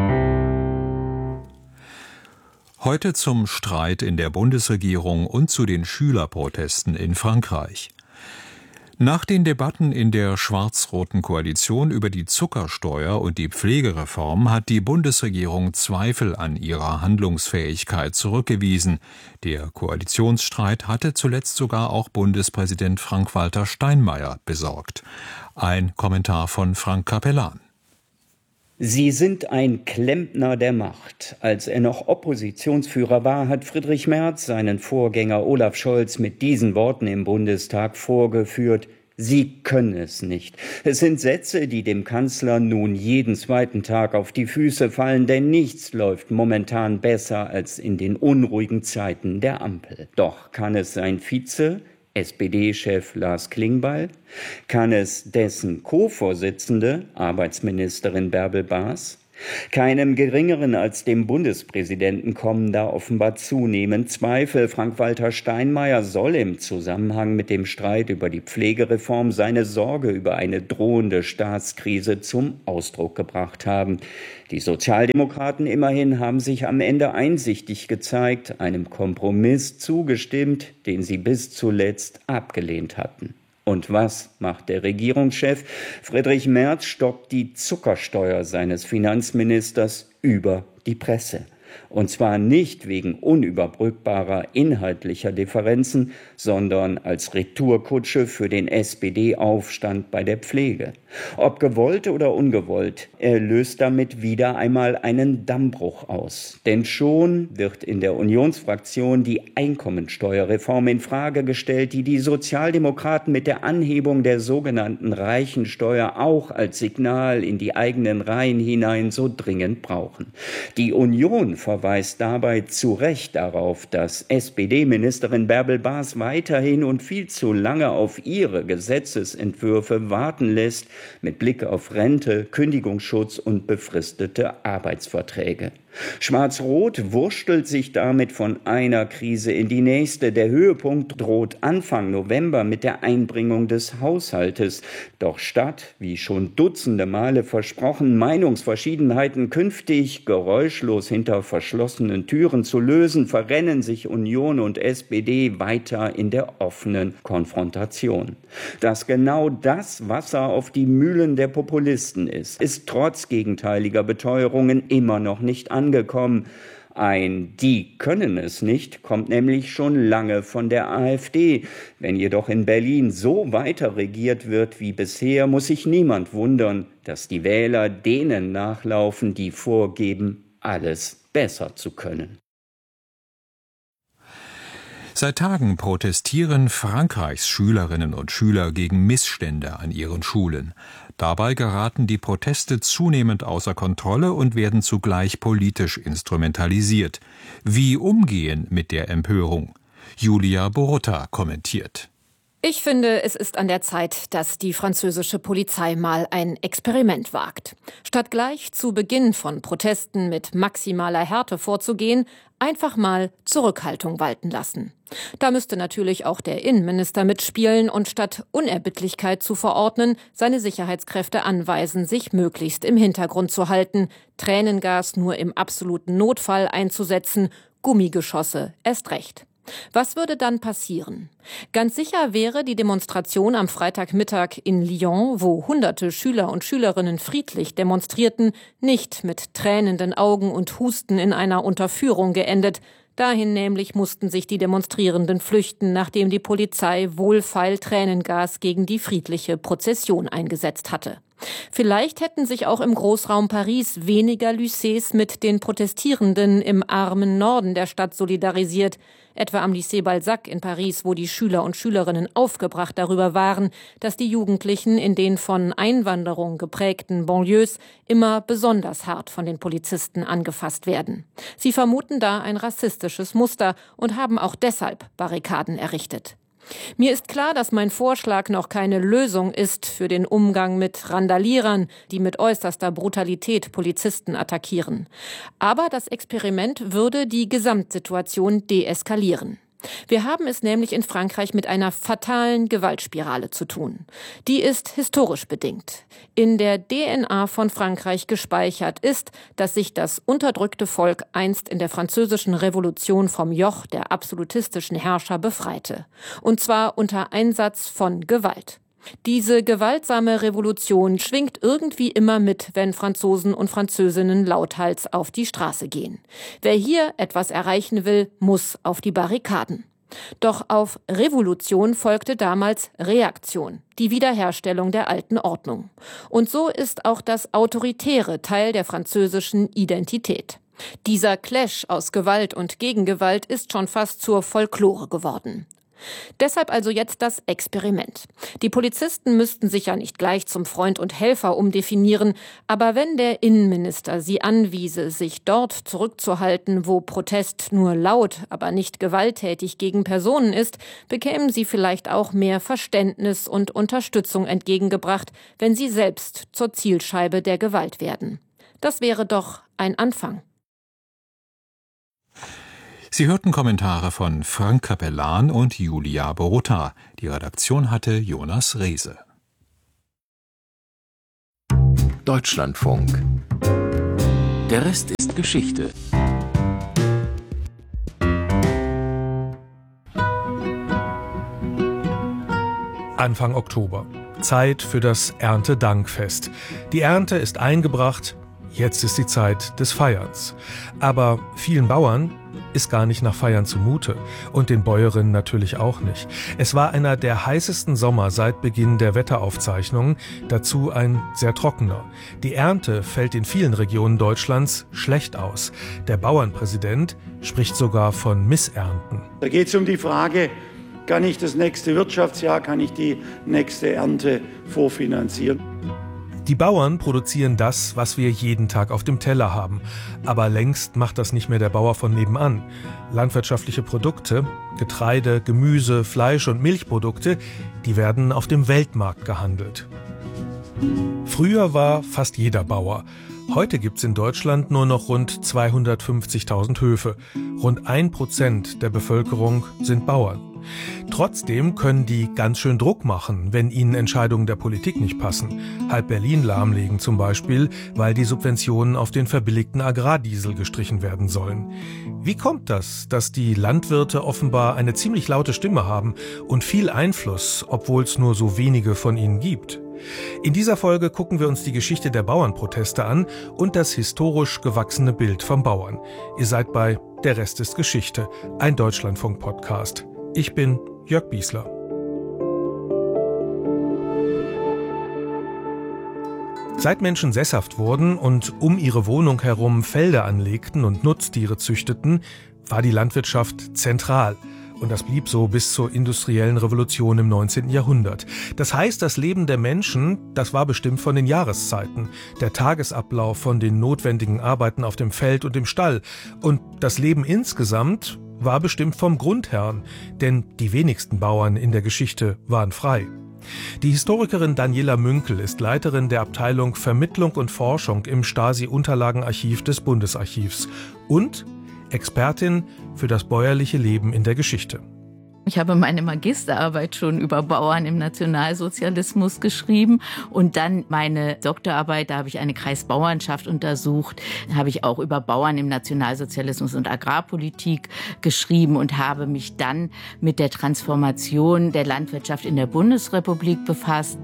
Heute zum Streit in der Bundesregierung und zu den Schülerprotesten in Frankreich. Nach den Debatten in der schwarz-roten Koalition über die Zuckersteuer und die Pflegereform hat die Bundesregierung Zweifel an ihrer Handlungsfähigkeit zurückgewiesen. Der Koalitionsstreit hatte zuletzt sogar auch Bundespräsident Frank-Walter Steinmeier besorgt. Ein Kommentar von Frank Capellan. Sie sind ein Klempner der Macht. Als er noch Oppositionsführer war, hat Friedrich Merz seinen Vorgänger Olaf Scholz mit diesen Worten im Bundestag vorgeführt: Sie können es nicht. Es sind Sätze, die dem Kanzler nun jeden zweiten Tag auf die Füße fallen, denn nichts läuft momentan besser als in den unruhigen Zeiten der Ampel. Doch kann es sein Vize, S P D-Chef Lars Klingbeil? Kann es dessen Co-Vorsitzende, Arbeitsministerin Bärbel Baas? Keinem Geringeren als dem Bundespräsidenten kommen da offenbar zunehmend Zweifel. Frank-Walter Steinmeier soll im Zusammenhang mit dem Streit über die Pflegereform seine Sorge über eine drohende Staatskrise zum Ausdruck gebracht haben. Die Sozialdemokraten immerhin haben sich am Ende einsichtig gezeigt, einem Kompromiss zugestimmt, den sie bis zuletzt abgelehnt hatten. Und was macht der Regierungschef? Friedrich Merz stoppt die Zuckersteuer seines Finanzministers über die Presse. Und zwar nicht wegen unüberbrückbarer inhaltlicher Differenzen, sondern als Retourkutsche für den S P D-Aufstand bei der Pflege. Ob gewollt oder ungewollt, er löst damit wieder einmal einen Dammbruch aus. Denn schon wird in der Unionsfraktion die Einkommensteuerreform in Frage gestellt, die die Sozialdemokraten mit der Anhebung der sogenannten Reichensteuer auch als Signal in die eigenen Reihen hinein so dringend brauchen. Die Union verweist dabei zu Recht darauf, dass S P D-Ministerin Bärbel Baas weiterhin und viel zu lange auf ihre Gesetzesentwürfe warten lässt, mit Blick auf Rente, Kündigungsschutz und befristete Arbeitsverträge. Schwarz-Rot wurschtelt sich damit von einer Krise in die nächste. Der Höhepunkt droht Anfang November mit der Einbringung des Haushaltes. Doch statt, wie schon dutzende Male versprochen, Meinungsverschiedenheiten künftig geräuschlos hinter verschlossenen Türen zu lösen, verrennen sich Union und S P D weiter in der offenen Konfrontation. Dass genau das Wasser auf die Mühlen der Populisten ist, ist trotz gegenteiliger Beteuerungen immer noch nicht angekommen. Angekommen. Ein "Die können es nicht" kommt nämlich schon lange von der AfD. Wenn jedoch in Berlin so weiter regiert wird wie bisher, muss sich niemand wundern, dass die Wähler denen nachlaufen, die vorgeben, alles besser zu können. Seit Tagen protestieren Frankreichs Schülerinnen und Schüler gegen Missstände an ihren Schulen. Dabei geraten die Proteste zunehmend außer Kontrolle und werden zugleich politisch instrumentalisiert. Wie umgehen mit der Empörung? Julia Borutta kommentiert. Ich finde, es ist an der Zeit, dass die französische Polizei mal ein Experiment wagt. Statt gleich zu Beginn von Protesten mit maximaler Härte vorzugehen, einfach mal Zurückhaltung walten lassen. Da müsste natürlich auch der Innenminister mitspielen und statt Unerbittlichkeit zu verordnen, seine Sicherheitskräfte anweisen, sich möglichst im Hintergrund zu halten, Tränengas nur im absoluten Notfall einzusetzen, Gummigeschosse erst recht. Was würde dann passieren? Ganz sicher wäre die Demonstration am Freitagmittag in Lyon, wo hunderte Schüler und Schülerinnen friedlich demonstrierten, nicht mit tränenden Augen und Husten in einer Unterführung geendet. Dahin nämlich mussten sich die Demonstrierenden flüchten, nachdem die Polizei wohlfeil Tränengas gegen die friedliche Prozession eingesetzt hatte. Vielleicht hätten sich auch im Großraum Paris weniger Lycées mit den Protestierenden im armen Norden der Stadt solidarisiert, etwa am Lycée Balzac in Paris, wo die Schüler und Schülerinnen aufgebracht darüber waren, dass die Jugendlichen in den von Einwanderung geprägten Banlieues immer besonders hart von den Polizisten angefasst werden. Sie vermuten da ein rassistisches Muster und haben auch deshalb Barrikaden errichtet. Mir ist klar, dass mein Vorschlag noch keine Lösung ist für den Umgang mit Randalierern, die mit äußerster Brutalität Polizisten attackieren. Aber das Experiment würde die Gesamtsituation deeskalieren. Wir haben es nämlich in Frankreich mit einer fatalen Gewaltspirale zu tun. Die ist historisch bedingt. In der D N A von Frankreich gespeichert ist, dass sich das unterdrückte Volk einst in der französischen Revolution vom Joch der absolutistischen Herrscher befreite. Und zwar unter Einsatz von Gewalt. Diese gewaltsame Revolution schwingt irgendwie immer mit, wenn Franzosen und Französinnen lauthals auf die Straße gehen. Wer hier etwas erreichen will, muss auf die Barrikaden. Doch auf Revolution folgte damals Reaktion, die Wiederherstellung der alten Ordnung. Und so ist auch das Autoritäre Teil der französischen Identität. Dieser Clash aus Gewalt und Gegengewalt ist schon fast zur Folklore geworden. Deshalb also jetzt das Experiment. Die Polizisten müssten sich ja nicht gleich zum Freund und Helfer umdefinieren, aber wenn der Innenminister sie anwiese, sich dort zurückzuhalten, wo Protest nur laut, aber nicht gewalttätig gegen Personen ist, bekämen sie vielleicht auch mehr Verständnis und Unterstützung entgegengebracht, wenn sie selbst zur Zielscheibe der Gewalt werden. Das wäre doch ein Anfang. Sie hörten Kommentare von Frank Capellan und Julia Borutta. Die Redaktion hatte Jonas Rehse. Deutschlandfunk. Der Rest ist Geschichte. Anfang Oktober. Zeit für das Erntedankfest. Die Ernte ist eingebracht, jetzt ist die Zeit des Feierns. Aber vielen Bauern ist gar nicht nach Feiern zumute und den Bäuerinnen natürlich auch nicht. Es war einer der heißesten Sommer seit Beginn der Wetteraufzeichnungen, dazu ein sehr trockener. Die Ernte fällt in vielen Regionen Deutschlands schlecht aus. Der Bauernpräsident spricht sogar von Missernten. Da geht es um die Frage, kann ich das nächste Wirtschaftsjahr, kann ich die nächste Ernte vorfinanzieren? Die Bauern produzieren das, was wir jeden Tag auf dem Teller haben. Aber längst macht das nicht mehr der Bauer von nebenan. Landwirtschaftliche Produkte, Getreide, Gemüse, Fleisch und Milchprodukte, die werden auf dem Weltmarkt gehandelt. Früher war fast jeder Bauer. Heute gibt es in Deutschland nur noch rund zweihundertfünfzigtausend Höfe. Rund ein Prozent der Bevölkerung sind Bauern. Trotzdem können die ganz schön Druck machen, wenn ihnen Entscheidungen der Politik nicht passen. Halb Berlin lahmlegen zum Beispiel, weil die Subventionen auf den verbilligten Agrardiesel gestrichen werden sollen. Wie kommt das, dass die Landwirte offenbar eine ziemlich laute Stimme haben und viel Einfluss, obwohl es nur so wenige von ihnen gibt? In dieser Folge gucken wir uns die Geschichte der Bauernproteste an und das historisch gewachsene Bild vom Bauern. Ihr seid bei Der Rest ist Geschichte, ein Deutschlandfunk-Podcast. Ich bin Jörg Biesler. Seit Menschen sesshaft wurden und um ihre Wohnung herum Felder anlegten und Nutztiere züchteten, war die Landwirtschaft zentral. Und das blieb so bis zur industriellen Revolution im neunzehnten Jahrhundert. Das heißt, das Leben der Menschen, das war bestimmt von den Jahreszeiten, der Tagesablauf von den notwendigen Arbeiten auf dem Feld und im Stall. Und das Leben insgesamt war bestimmt vom Grundherrn, denn die wenigsten Bauern in der Geschichte waren frei. Die Historikerin Daniela Münkel ist Leiterin der Abteilung Vermittlung und Forschung im Stasi-Unterlagenarchiv des Bundesarchivs und Expertin für das bäuerliche Leben in der Geschichte. Ich habe meine Magisterarbeit schon über Bauern im Nationalsozialismus geschrieben und dann meine Doktorarbeit, da habe ich eine Kreisbauernschaft untersucht, da habe ich auch über Bauern im Nationalsozialismus und Agrarpolitik geschrieben und habe mich dann mit der Transformation der Landwirtschaft in der Bundesrepublik befasst.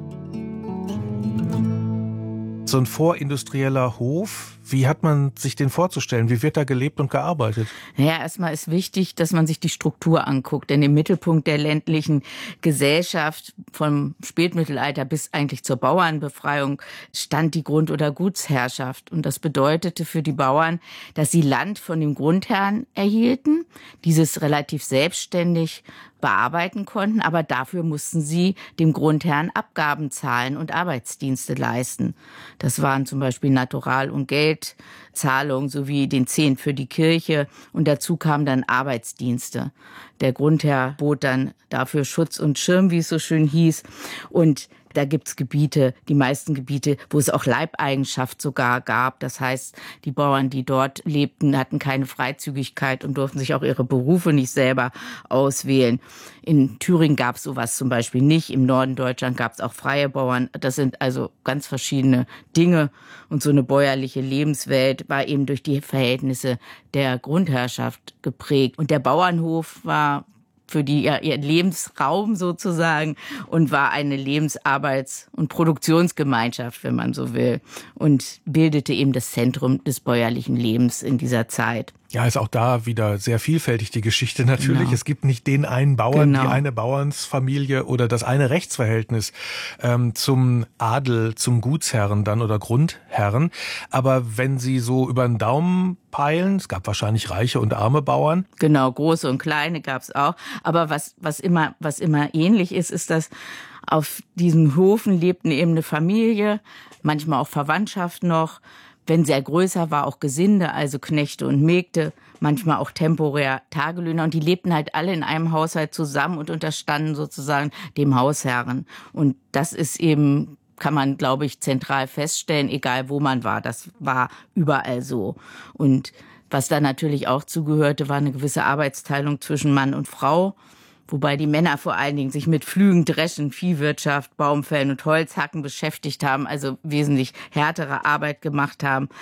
So ein vorindustrieller Hof, wie hat man sich den vorzustellen? Wie wird da gelebt und gearbeitet? Naja, erstmal ist wichtig, dass man sich die Struktur anguckt. Denn im Mittelpunkt der ländlichen Gesellschaft vom Spätmittelalter bis eigentlich zur Bauernbefreiung stand die Grund- oder Gutsherrschaft. Und das bedeutete für die Bauern, dass sie Land von dem Grundherrn erhielten, dieses relativ selbstständig bearbeiten konnten, aber dafür mussten sie dem Grundherrn Abgaben zahlen und Arbeitsdienste leisten. Das waren zum Beispiel Natural- und Geldzahlungen sowie den Zehnt für die Kirche und dazu kamen dann Arbeitsdienste. Der Grundherr bot dann dafür Schutz und Schirm, wie es so schön hieß, und da gibt's Gebiete, die meisten Gebiete, wo es auch Leibeigenschaft sogar gab. Das heißt, die Bauern, die dort lebten, hatten keine Freizügigkeit und durften sich auch ihre Berufe nicht selber auswählen. In Thüringen gab es sowas zum Beispiel nicht. Im Norden Deutschland gab es auch freie Bauern. Das sind also ganz verschiedene Dinge. Und so eine bäuerliche Lebenswelt war eben durch die Verhältnisse der Grundherrschaft geprägt. Und der Bauernhof war für die ja, ihr Lebensraum sozusagen und war eine Lebens-, Arbeits- und Produktionsgemeinschaft, wenn man so will, und bildete eben das Zentrum des bäuerlichen Lebens in dieser Zeit. Ja, ist auch da wieder sehr vielfältig die Geschichte natürlich. Genau. Es gibt nicht den einen Bauern, genau. die eine Bauernsfamilie oder das eine Rechtsverhältnis ähm, zum Adel, zum Gutsherren dann oder Grundherren. Aber wenn Sie so über den Daumen peilen, es gab wahrscheinlich reiche und arme Bauern. Genau, große und kleine gab es auch. Aber was, was immer, was immer ähnlich ist, ist, dass auf diesen Höfen lebten eben eine Familie, manchmal auch Verwandtschaft noch. Wenn sehr größer war, auch Gesinde, also Knechte und Mägde, manchmal auch temporär Tagelöhner. Und die lebten halt alle in einem Haushalt zusammen und unterstanden sozusagen dem Hausherren. Und das ist eben, kann man, glaube ich, zentral feststellen, egal wo man war. Das war überall so. Und was da natürlich auch zugehörte, war eine gewisse Arbeitsteilung zwischen Mann und Frau. Wobei die Männer vor allen Dingen sich mit Pflügen, Dreschen, Viehwirtschaft, Baumfällen und Holzhacken beschäftigt haben, also wesentlich härtere Arbeit gemacht haben.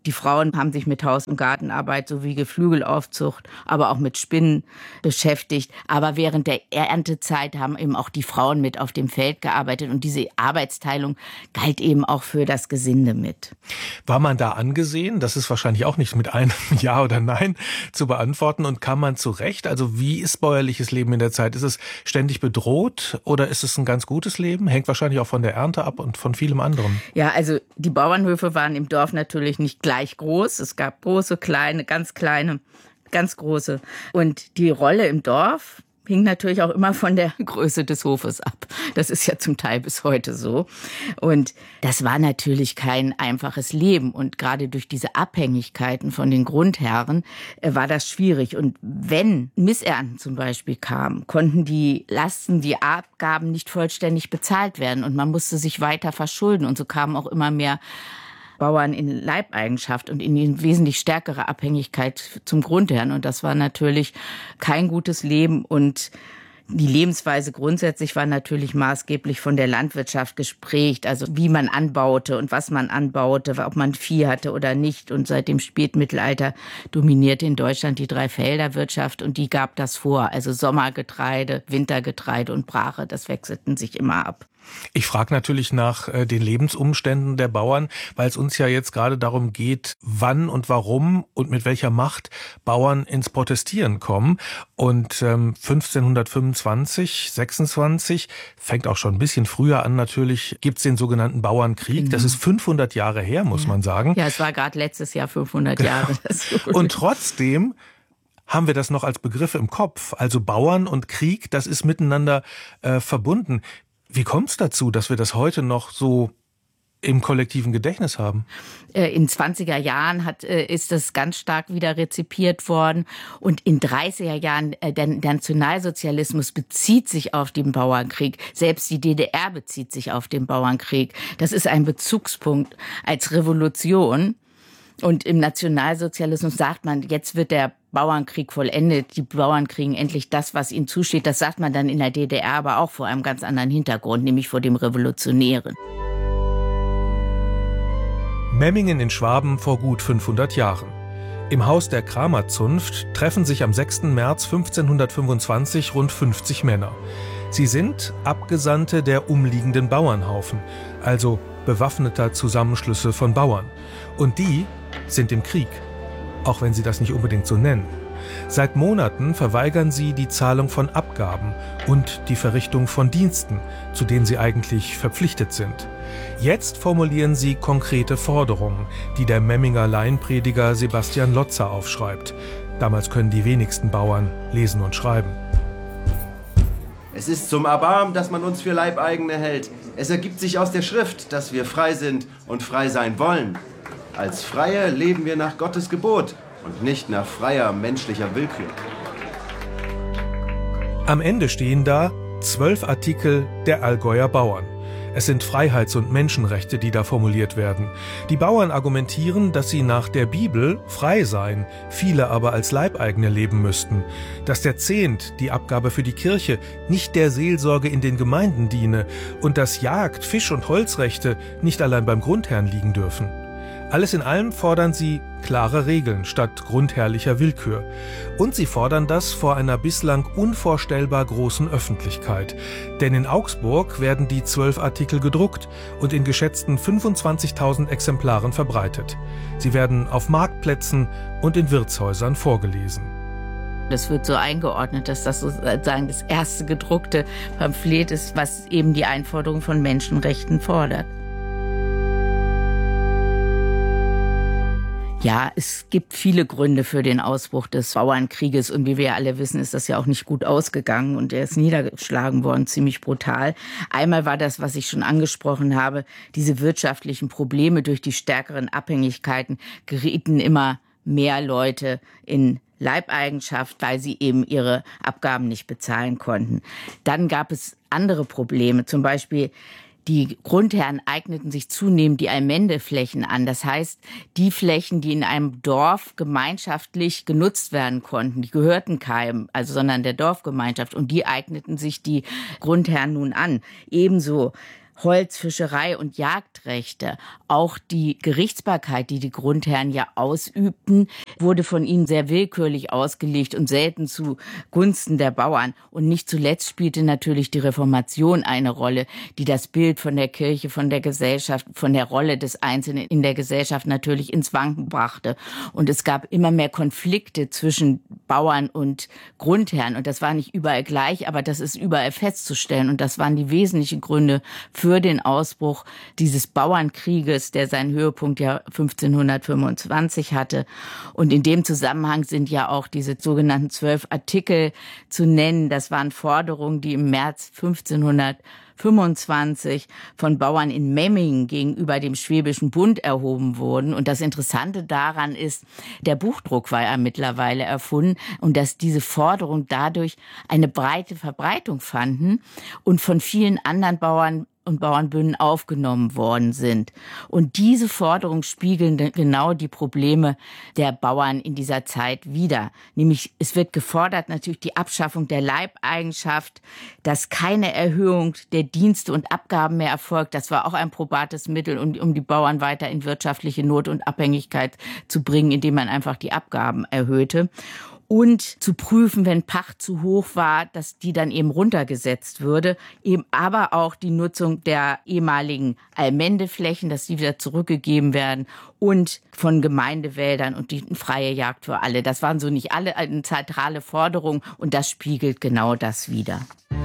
Die Frauen haben sich mit Haus- und Gartenarbeit sowie Geflügelaufzucht, aber auch mit Spinnen beschäftigt. Aber während der Erntezeit haben eben auch die Frauen mit auf dem Feld gearbeitet und diese Arbeitsteilung galt eben auch für das Gesinde mit. War man da angesehen? Das ist wahrscheinlich auch nicht mit einem Ja oder Nein zu beantworten. Und kam man zurecht? Also wie ist bäuerliches Leben in der Zeit? Ist es ständig bedroht oder ist es ein ganz gutes Leben? Hängt wahrscheinlich auch von der Ernte ab und von vielem anderem. Ja, also die Bauernhöfe waren im Dorf natürlich nicht gleich groß. Es gab große, kleine, ganz kleine, ganz große. Und die Rolle im Dorf hing natürlich auch immer von der Größe des Hofes ab. Das ist ja zum Teil bis heute so. Und das war natürlich kein einfaches Leben. Und gerade durch diese Abhängigkeiten von den Grundherren äh, war das schwierig. Und wenn Missernten zum Beispiel kamen, konnten die Lasten, die Abgaben nicht vollständig bezahlt werden. Und man musste sich weiter verschulden. Und so kamen auch immer mehr Bauern in Leibeigenschaft und in eine wesentlich stärkere Abhängigkeit zum Grundherrn. Und das war natürlich kein gutes Leben. Und die Lebensweise grundsätzlich war natürlich maßgeblich von der Landwirtschaft geprägt. Also wie man anbaute und was man anbaute, ob man Vieh hatte oder nicht. Und seit dem Spätmittelalter dominierte in Deutschland die Dreifelderwirtschaft und die gab das vor. Also Sommergetreide, Wintergetreide und Brache, das wechselten sich immer ab. Ich frage natürlich nach äh, den Lebensumständen der Bauern, weil es uns ja jetzt gerade darum geht, wann und warum und mit welcher Macht Bauern ins Protestieren kommen. Und ähm, fünfzehnhundertfünfundzwanzig, sechsundzwanzig, fängt auch schon ein bisschen früher an natürlich, gibt's den sogenannten Bauernkrieg. Genau. Das ist fünfhundert Jahre her, muss ja. man sagen. Ja, es war gerade letztes Jahr fünfhundert Jahre. Und trotzdem haben wir das noch als Begriff im Kopf. Also Bauern und Krieg, das ist miteinander äh, verbunden. Wie kommt es dazu, dass wir das heute noch so im kollektiven Gedächtnis haben? In zwanziger Jahren hat, ist das ganz stark wieder rezipiert worden. Und in dreißiger Jahren, der Nationalsozialismus bezieht sich auf den Bauernkrieg. Selbst die D D R bezieht sich auf den Bauernkrieg. Das ist ein Bezugspunkt als Revolution. Und im Nationalsozialismus sagt man, jetzt wird der Bauernkrieg vollendet, die Bauern kriegen endlich das, was ihnen zusteht. Das sagt man dann in der D D R, aber auch vor einem ganz anderen Hintergrund, nämlich vor dem Revolutionären. Memmingen in Schwaben vor gut fünfhundert Jahren. Im Haus der Kramerzunft treffen sich am sechsten März fünfzehnhundertfünfundzwanzig rund fünfzig Männer. Sie sind Abgesandte der umliegenden Bauernhaufen, also bewaffneter Zusammenschlüsse von Bauern. Und die sind im Krieg, auch wenn sie das nicht unbedingt so nennen. Seit Monaten verweigern sie die Zahlung von Abgaben und die Verrichtung von Diensten, zu denen sie eigentlich verpflichtet sind. Jetzt formulieren sie konkrete Forderungen, die der Memminger Laienprediger Sebastian Lotzer aufschreibt. Damals können die wenigsten Bauern lesen und schreiben. Es ist zum Erbarmen, dass man uns für Leibeigene hält. Es ergibt sich aus der Schrift, dass wir frei sind und frei sein wollen. Als Freie leben wir nach Gottes Gebot und nicht nach freier menschlicher Willkür. Am Ende stehen da zwölf Artikel der Allgäuer Bauern. Es sind Freiheits- und Menschenrechte, die da formuliert werden. Die Bauern argumentieren, dass sie nach der Bibel frei seien, viele aber als Leibeigene leben müssten. Dass der Zehnt, die Abgabe für die Kirche, nicht der Seelsorge in den Gemeinden diene und dass Jagd-, Fisch- und Holzrechte nicht allein beim Grundherrn liegen dürfen. Alles in allem fordern sie klare Regeln statt grundherrlicher Willkür. Und sie fordern das vor einer bislang unvorstellbar großen Öffentlichkeit. Denn in Augsburg werden die zwölf Artikel gedruckt und in geschätzten fünfundzwanzigtausend Exemplaren verbreitet. Sie werden auf Marktplätzen und in Wirtshäusern vorgelesen. Das wird so eingeordnet, dass das sozusagen das erste gedruckte Pamphlet ist, was eben die Einforderung von Menschenrechten fordert. Ja, es gibt viele Gründe für den Ausbruch des Bauernkrieges und wie wir alle wissen, ist das ja auch nicht gut ausgegangen und er ist niedergeschlagen worden, ziemlich brutal. Einmal war das, was ich schon angesprochen habe, diese wirtschaftlichen Probleme durch die stärkeren Abhängigkeiten gerieten immer mehr Leute in Leibeigenschaft, weil sie eben ihre Abgaben nicht bezahlen konnten. Dann gab es andere Probleme, zum Beispiel die Grundherren eigneten sich zunehmend die Allmendeflächen an. Das heißt, die Flächen, die in einem Dorf gemeinschaftlich genutzt werden konnten, die gehörten keinem, also sondern der Dorfgemeinschaft. Und die eigneten sich die Grundherren nun an. Ebenso Holz-, Fischerei- und Jagdrechte, auch die Gerichtsbarkeit, die die Grundherren ja ausübten, wurde von ihnen sehr willkürlich ausgelegt und selten zugunsten der Bauern. Und nicht zuletzt spielte natürlich die Reformation eine Rolle, die das Bild von der Kirche, von der Gesellschaft, von der Rolle des Einzelnen in der Gesellschaft natürlich ins Wanken brachte. Und es gab immer mehr Konflikte zwischen Bauern und Grundherren. Und das war nicht überall gleich, aber das ist überall festzustellen. Und das waren die wesentlichen Gründe für für den Ausbruch dieses Bauernkrieges, der seinen Höhepunkt ja fünfzehnhundertfünfundzwanzig hatte. Und in dem Zusammenhang sind ja auch diese sogenannten zwölf Artikel zu nennen. Das waren Forderungen, die im März fünfzehnhundertfünfundzwanzig von Bauern in Memmingen gegenüber dem Schwäbischen Bund erhoben wurden. Und das Interessante daran ist, der Buchdruck war ja mittlerweile erfunden und dass diese Forderungen dadurch eine breite Verbreitung fanden und von vielen anderen Bauern und Bauernbünden aufgenommen worden sind. Und diese Forderungen spiegeln genau die Probleme der Bauern in dieser Zeit wider. Nämlich, es wird gefordert natürlich die Abschaffung der Leibeigenschaft, dass keine Erhöhung der Dienste und Abgaben mehr erfolgt. Das war auch ein probates Mittel, um, um die Bauern weiter in wirtschaftliche Not und Abhängigkeit zu bringen, indem man einfach die Abgaben erhöhte. Und zu prüfen, wenn Pacht zu hoch war, dass die dann eben runtergesetzt würde. Eben aber auch die Nutzung der ehemaligen Allmendeflächen, dass die wieder zurückgegeben werden und von Gemeindewäldern und die freie Jagd für alle. Das waren so nicht alle eine zentrale Forderung und das spiegelt genau das wider.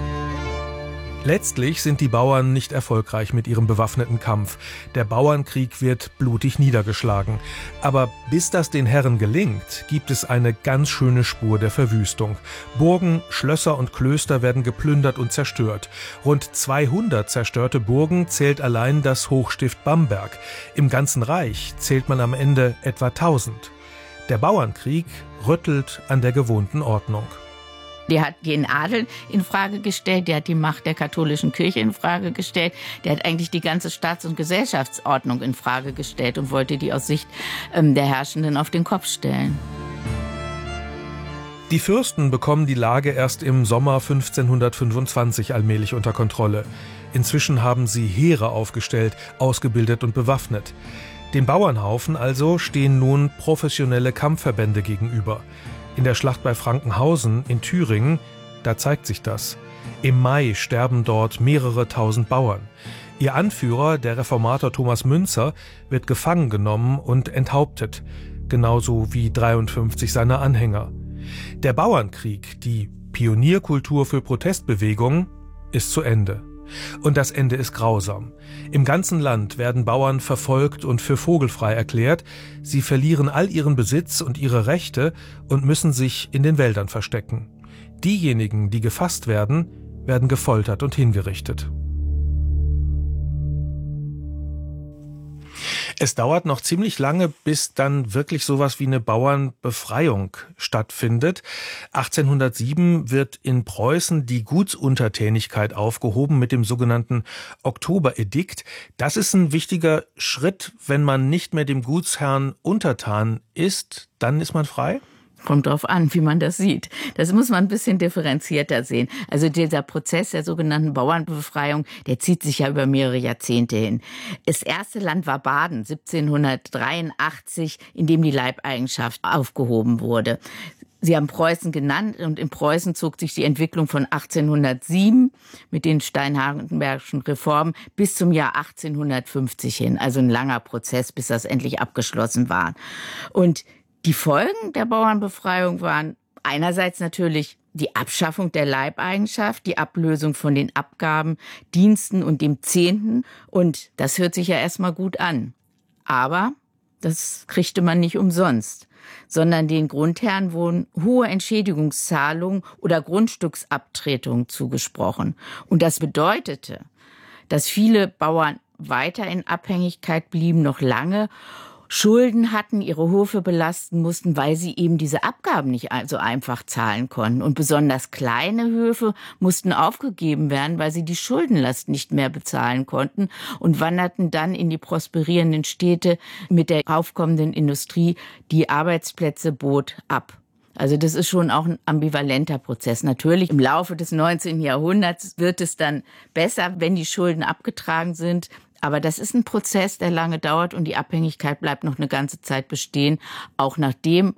Letztlich sind die Bauern nicht erfolgreich mit ihrem bewaffneten Kampf. Der Bauernkrieg wird blutig niedergeschlagen. Aber bis das den Herren gelingt, gibt es eine ganz schöne Spur der Verwüstung. Burgen, Schlösser und Klöster werden geplündert und zerstört. Rund zweihundert zerstörte Burgen zählt allein das Hochstift Bamberg. Im ganzen Reich zählt man am Ende etwa tausend. Der Bauernkrieg rüttelt an der gewohnten Ordnung. Der hat den Adel in Frage gestellt, der hat die Macht der katholischen Kirche in Frage gestellt, der hat eigentlich die ganze Staats- und Gesellschaftsordnung in Frage gestellt und wollte die aus Sicht ähm, der Herrschenden auf den Kopf stellen. Die Fürsten bekommen die Lage erst im Sommer fünfzehnhundertfünfundzwanzig allmählich unter Kontrolle. Inzwischen haben sie Heere aufgestellt, ausgebildet und bewaffnet. Dem Bauernhaufen also stehen nun professionelle Kampfverbände gegenüber. In der Schlacht bei Frankenhausen in Thüringen, da zeigt sich das. Im Mai sterben dort mehrere tausend Bauern. Ihr Anführer, der Reformator Thomas Müntzer, wird gefangen genommen und enthauptet, genauso wie dreiundfünfzig seiner Anhänger. Der Bauernkrieg, die Pionierkultur für Protestbewegungen, ist zu Ende. Und das Ende ist grausam. Im ganzen Land werden Bauern verfolgt und für vogelfrei erklärt. Sie verlieren all ihren Besitz und ihre Rechte und müssen sich in den Wäldern verstecken. Diejenigen, die gefasst werden, werden gefoltert und hingerichtet. Es dauert noch ziemlich lange, bis dann wirklich sowas wie eine Bauernbefreiung stattfindet. achtzehnhundertsieben wird in Preußen die Gutsuntertänigkeit aufgehoben mit dem sogenannten Oktoberedikt. Das ist ein wichtiger Schritt. Wenn man nicht mehr dem Gutsherrn untertan ist, dann ist man frei? Kommt drauf an, wie man das sieht. Das muss man ein bisschen differenzierter sehen. Also dieser Prozess der sogenannten Bauernbefreiung, der zieht sich ja über mehrere Jahrzehnte hin. Das erste Land war Baden, siebzehnhundertdreiundachtzig, in dem die Leibeigenschaft aufgehoben wurde. Sie haben Preußen genannt und in Preußen zog sich die Entwicklung von achtzehnhundertsieben mit den Steinhagenbergschen Reformen bis zum Jahr achtzehnhundertfünfzig hin. Also ein langer Prozess, bis das endlich abgeschlossen war. Und die Folgen der Bauernbefreiung waren einerseits natürlich die Abschaffung der Leibeigenschaft, die Ablösung von den Abgaben, Diensten und dem Zehnten. Und das hört sich ja erstmal gut an. Aber das kriegte man nicht umsonst, sondern den Grundherren wurden hohe Entschädigungszahlungen oder Grundstücksabtretungen zugesprochen. Und das bedeutete, dass viele Bauern weiter in Abhängigkeit blieben, noch lange Schulden hatten, ihre Höfe belasten mussten, weil sie eben diese Abgaben nicht so einfach zahlen konnten. Und besonders kleine Höfe mussten aufgegeben werden, weil sie die Schuldenlast nicht mehr bezahlen konnten und wanderten dann in die prosperierenden Städte mit der aufkommenden Industrie, die Arbeitsplätze bot, ab. Also das ist schon auch ein ambivalenter Prozess. Natürlich im Laufe des neunzehnten Jahrhunderts wird es dann besser, wenn die Schulden abgetragen sind. Aber das ist ein Prozess, der lange dauert und die Abhängigkeit bleibt noch eine ganze Zeit bestehen, auch nachdem